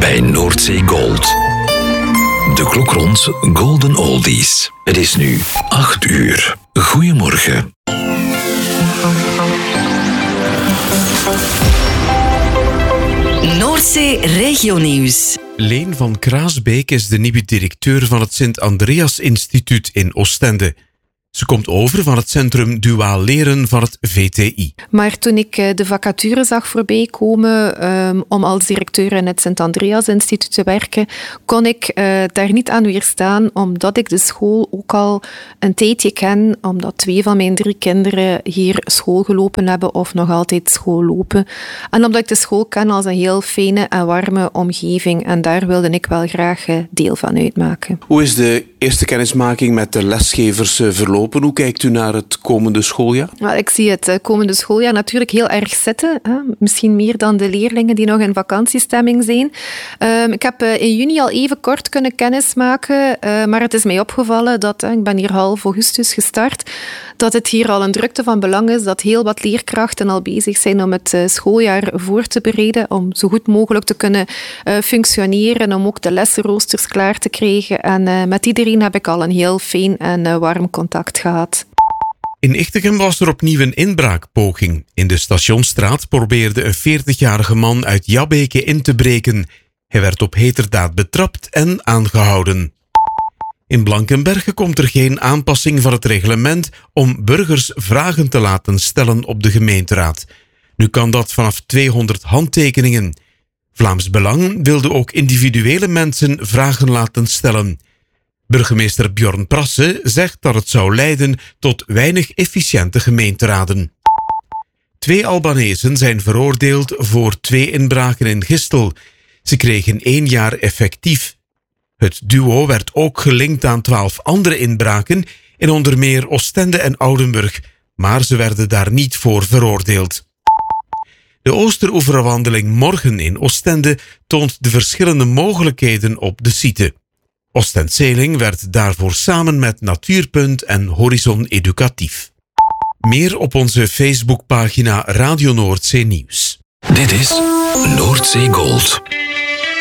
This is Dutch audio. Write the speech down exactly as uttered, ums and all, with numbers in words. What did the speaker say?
bij Noordzee Gold. De klok rond Golden Oldies. Het is nu acht uur. Goedemorgen. Noordzee Regionieuws. Leen van Kraasbeek is de nieuwe directeur van het Sint-Andreas Instituut in Oostende. Ze komt over van het Centrum Duaal Leren van het V T I. Maar toen ik de vacature zag voorbij komen um, om als directeur in het Sint-Andreas Instituut te werken, kon ik uh, daar niet aan weerstaan, omdat ik de school ook al een tijdje ken, omdat twee van mijn drie kinderen hier school gelopen hebben of nog altijd school lopen. En omdat ik de school ken als een heel fijne en warme omgeving. En daar wilde ik wel graag deel van uitmaken. Hoe is de eerste kennismaking met de lesgevers verlopen? Hoe kijkt u naar het komende schooljaar? Wel, ik zie het komende schooljaar natuurlijk heel erg zitten. Hè? Misschien meer dan de leerlingen die nog in vakantiestemming zijn. Um, ik heb uh, in juni al even kort kunnen kennismaken, uh, maar het is mij opgevallen dat, uh, ik ben hier half augustus gestart, dat het hier al een drukte van belang is, dat heel wat leerkrachten al bezig zijn om het uh, schooljaar voor te bereiden, om zo goed mogelijk te kunnen uh, functioneren, om ook de lessenroosters klaar te krijgen. En uh, met iedereen heb ik al een heel fijn en uh, warm contact gehad. In Ichtegem was er opnieuw een inbraakpoging. In de Stationsstraat probeerde een veertigjarige man uit Jabbeke in te breken. Hij werd op heterdaad betrapt en aangehouden. In Blankenberge komt er geen aanpassing van het reglement om burgers vragen te laten stellen op de gemeenteraad. Nu kan dat vanaf tweehonderd handtekeningen. Vlaams Belang wilde ook individuele mensen vragen laten stellen. Burgemeester Bjorn Prasse zegt dat het zou leiden tot weinig efficiënte gemeenteraden. Twee Albanezen zijn veroordeeld voor twee inbraken in Gistel. Ze kregen één jaar effectief. Het duo werd ook gelinkt aan twaalf andere inbraken in onder meer Oostende en Oudenburg, maar ze werden daar niet voor veroordeeld. De Oosteroeverwandeling morgen in Oostende toont de verschillende mogelijkheden op de site. Oostend-Zeeling werd daarvoor samen met Natuurpunt en Horizon Educatief. Meer op onze Facebookpagina Radio Noordzee Nieuws. Dit is Noordzee Gold.